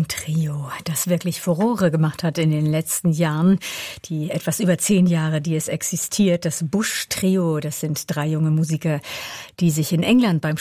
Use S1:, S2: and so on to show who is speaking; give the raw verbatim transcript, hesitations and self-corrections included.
S1: Ein Trio, das wirklich Furore gemacht hat in den letzten Jahren. Die etwas über zehn Jahre, die es existiert. Das Bush Trio, das sind drei junge Musiker, die sich in England beim